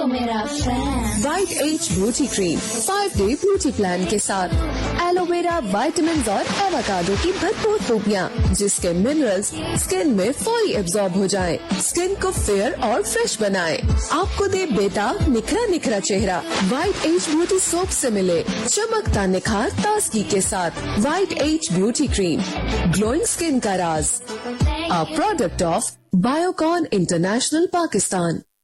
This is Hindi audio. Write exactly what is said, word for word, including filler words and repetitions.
तो मेरा fan. White as beauty cream five day beauty plan के साथ एलोवेरा, विटामिन और एवोकाडो की भरपूर खूबियाँ, जिसके मिनरल्स स्किन में फौरी एब्जॉर्ब हो जाएं, स्किन को फेयर और फ्रेश बनाएं, आपको दे बेताब निखरा निखरा चेहरा। वाइट एज ब्यूटी सोप से मिले चमकता निखार ताजगी के साथ। White as beauty cream, glowing skin का राज। A product of Biocon International, Pakistan.